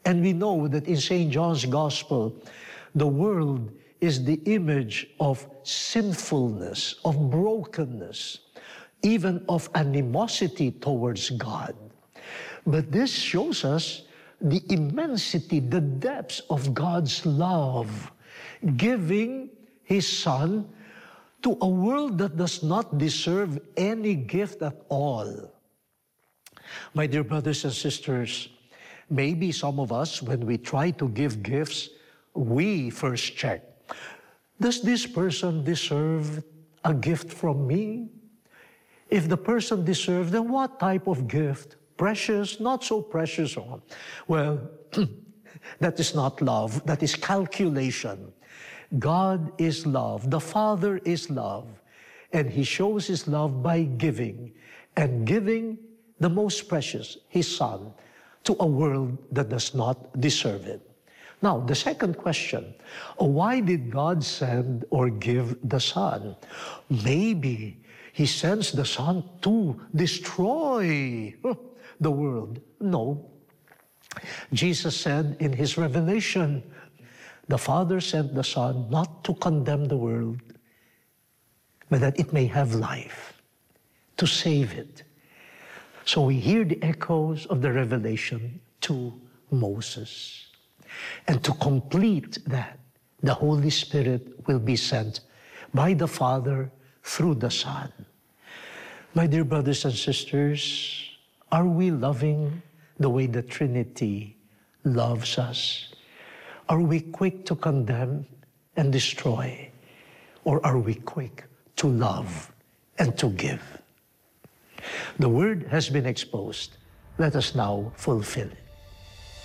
And we know that in St. John's Gospel, the world is the image of sinfulness, of brokenness, even of animosity towards God. But this shows us the immensity, the depths of God's love, giving His Son to a world that does not deserve any gift at all. My dear brothers and sisters, maybe some of us, when we try to give gifts, we first check, does this person deserve a gift from me? If the person deserves, then what type of gift? Precious, not so precious. Well, that is not love, that is calculation. God is love, the Father is love, and He shows His love by giving, and giving the most precious, His Son, to a world that does not deserve it. Now, the second question, why did God send or give the Son? Maybe He sends the Son to destroy the world. No. Jesus said in His revelation, the Father sent the Son not to condemn the world, but that it may have life, to save it. So we hear the echoes of the revelation to Moses. And to complete that, the Holy Spirit will be sent by the Father through the Son. My dear brothers and sisters, are we loving the way the Trinity loves us? Are we quick to condemn and destroy? Or are we quick to love and to give? The word has been exposed. Let us now fulfill it.